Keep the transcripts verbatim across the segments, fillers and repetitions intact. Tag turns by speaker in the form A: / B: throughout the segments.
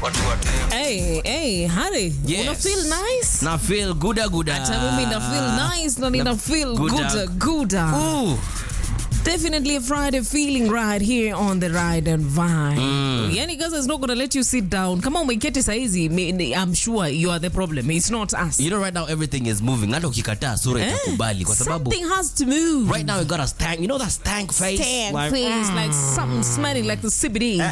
A: Hey, hey, Harry,
B: Yes.
A: una feel nice?
B: Na feel gooda gooda.
A: Hata mimi na feel nice na nina feel
B: gooda.
A: gooda gooda.
B: Ooh.
A: Definitely a Friday feeling right here on the Ride and Vibe. Mm. Yani Gaza is not going to let you sit down. Kama umeketi saizi, I'm sure you are the problem. It's not us.
B: You know right now everything is moving. Hata ukikataa sura itakubali kwa sababu
A: something has to move.
B: right now you got a stank. You know that stank face?
A: Stank
B: like,
A: face, mm. like something smelling like the C B D.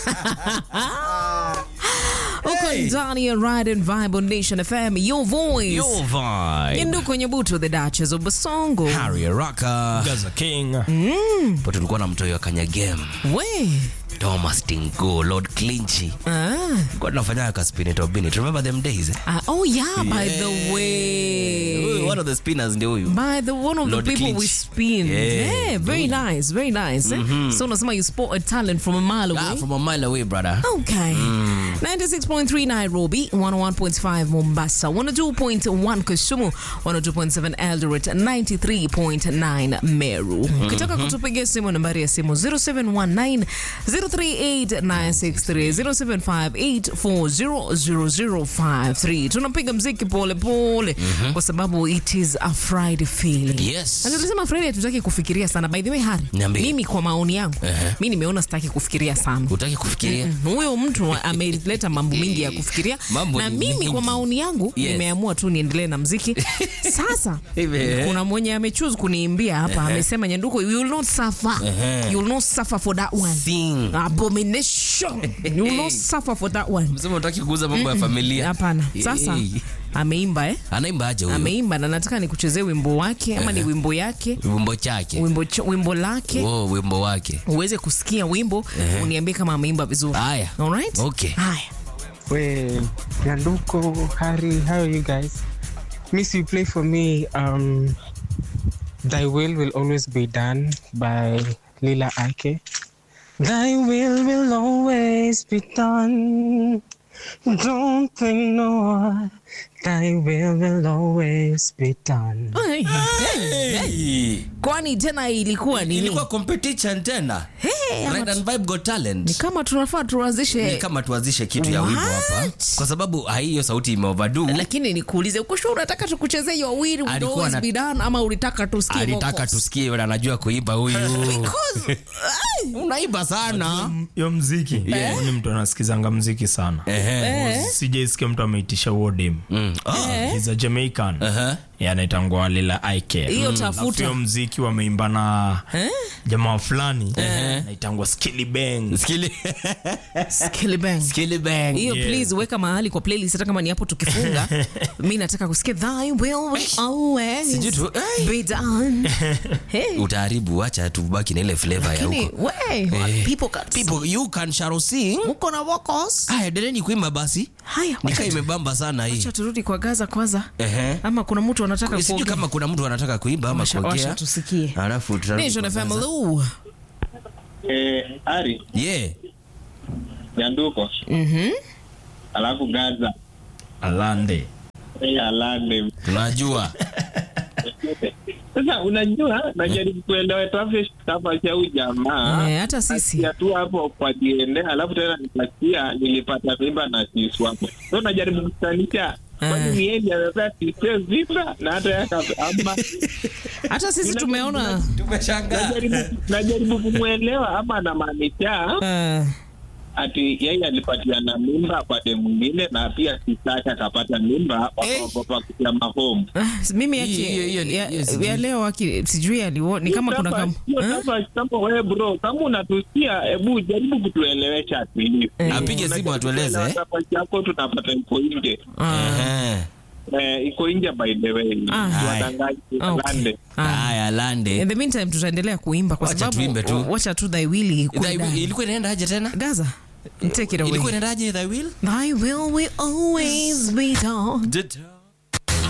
A: Okay, ndani ya Ride and Vibe on Nation F M, your voice.
B: Your vibe.
A: Yenduko Nyabuto, the Duchess of Basongo.
B: Harry Rocka.
C: Gaza King.
A: Mm.
B: But tulikuwa na mtoyo Kanyagem.
A: We.
B: Thomas Tingo, Lord Clinchy.
A: Ah.
B: Kwa tunafanya ka spin it or bin it. Remember them days? Eh?
A: Uh, oh yeah, yeah, by the way.
B: One of the spinners ndio huyu.
A: By the one of
B: Lord
A: the people
B: Clinch.
A: we spin.
B: Yeah,
A: yeah very nice, very nice. Mm-hmm. Eh? So unasema you spot a talent from a mile away.
B: Ah, from a mile away, brother.
A: Okay. Mm. ninety-six point three Nairobi, one oh one point five Mombasa, one oh two point one Kisumu, one oh two point seven Eldoret, ninety-three point nine Meru. Ukitaka mm-hmm. kutupigia simu nambari ya simu zero seven one nine zero three eight nine six three zero seven five eight four zero zero zero five three. Tunapiga mziki pole pole mm-hmm. kwa sababu it is a Friday feeling.
B: Yes.
A: Na tulisema Friday hatutaki kufikiria sana. By the way, Harry,
B: Niambie.
A: mimi kwa maoni yangu, uh-huh. mimi nimeona sitaki kufikiria sana.
B: Utaki kufikiria?
A: Huyo mtu ameleta mambo mingi ya kufikiria.
B: Mambo
A: na
B: ni
A: mimi
B: mingi.
A: kwa maoni yangu
B: Yes.
A: nimeamua tu niendelee na mziki. Sasa
B: Hivi.
A: kuna mwenye amechoose kuniimbia hapa uh-huh. amesema Nyanduko, you will not suffer. Uh-huh. You will not suffer for that one.
B: Sing.
A: Abomination. You will not suffer for that one.
B: Msema unataka kuuza mambo ya familia.
A: Hapana. Sasa
B: Hey.
A: ameimba eh?
B: Anaimba aje huyo?
A: Ameimba na nataka nikuchezee wimbo wake ama ni wimbo yake?
B: Wimbo chake.
A: Wimbo ch- wimbo lake.
B: Oh, wimbo wake.
A: Uweze kusikia wimbo uh-huh. uniambie kama ameimba vizuri.
B: Haya.
A: All right?
B: Okay.
A: Haya.
D: Well, Nyanduko, Harry, how are you guys? Miss, you play for me. Um, Thy Will Will Always Be Done by Lila Ike. Thy will will always be done. Don't think no. Thy will will always be done.
A: Hey, hey, hey. Kwani tena ilikuwa nini?
B: Ilikuwa competition tena.
A: Hey,
B: Ride and Vibe Got Talent.
A: ni kama tunafaa tuanzishe.
B: Ni kama tuanzishe kitu ya wimbo hapa. Kwa sababu hiyo sauti imeoverdo.
A: Lakini nikuulize, uko sure unataka tukuchezee your will will
B: Alikuwa
A: always
B: na-
A: be done ama ulitaka tusikie vocals?
B: Alitaka tusikie na anajua kuimba huyu.
A: Because
B: Unaimba sana.
C: Yo mziki. Yeah. Ni mtu anasikizanga mziki sana.
B: Ehe.
C: Sijaisikia mtu ameitisha wodem.
B: Mm. Oh.
C: He's a Jamaican.
B: Uh-huh.
C: Yeah, anaitangwa Lila Ike.
A: hiyo tafuta.
C: Yo mziki wameimba na
A: Eh?
C: jamaa fulani. Anaitangwa Skilly Bang.
B: Skilly.
A: Skilly Bang.
B: Skilly Bang.
A: Hiyo
C: Yeah.
A: please weka mahali kwa playlist hata kama ni hapo tukifunga. Mimi nataka kusikia Thy will always
B: Sijui tu- hey.
A: be done. Hey.
B: Utaharibu, acha tubaki na ile flavor ya
A: Lakini
B: huko.
A: we,
B: Eh.
A: people can
B: People, you can shall sing.
A: Uko na vocals?
B: Haya, endeleni kuimba basi.
A: Haya,
B: Nika imebamba sana hii.
A: acha turudi kwa Gaza kwanza.
B: Ehe.
A: Ama kuna mtu anataka
B: Sijui
A: kuongea.
B: kama kuna mtu anataka kuimba ama
A: Washa-
B: kuongea.
A: washa tusikie.
B: Alafu tutarudi.
A: Nation
B: kwa
A: F M
B: Gaza.
A: Lu.
E: Eh, Ari,
B: Yeah.
E: Nyanduko,
A: Mhm.
E: alafu Gaza,
C: Alande.
E: eh, Alande.
B: Tunajua.
E: Sasa unajua najaribu kuelewa traffic kama cha huyu jamaa.
A: Eh, hata sisi.
E: Asikia tu hapo kwa D N A, alafu tena nikasikia nilipata mimba na sisu hapo. So najaribu kusanisha kwani
A: Eh.
E: ni yeye anataka tise vimba na hata yaka ama
A: Hata sisi tumeona
B: Tumeshangaa.
E: najaribu najaribu kumuelewa ama anamaanisha
A: eh,
E: ati yeye alipatiana mimba kwa demu mwingine na pia sitaka akapata mimba wakaogopa kuja mahomu.
A: ah, mimi yake
B: Hiyo- hiyo- hiyo-
A: ya,
B: hiyo sijui.
A: ya leo waki sijui aliwo ni kama kuna kama eh?
E: Kama wewe bro, kama unatusikia, hebu jaribu kutuelewesha at least.
A: Eh.
B: Apige simu atueleze. eh?
E: Nafasi yako tunapata iko nje.
B: Ehe.
E: Eh, iko nje by the way.
A: Ah.
E: Wadangaji
A: Okay.
E: Lande.
A: Ah.
B: Haya, lande.
A: In the meantime tutaendelea kuimba kwa
B: Wacha
A: sababu
B: tuimbe tu.
A: wacha tu Thy will ikuwe
B: Thy-
A: ndani.
B: Ilikuwa inaenda aje tena?
A: Gaza, take it away.
B: Ilikuwa inaenda aje Thy Will?
A: Thy will will always be done.
B: Did-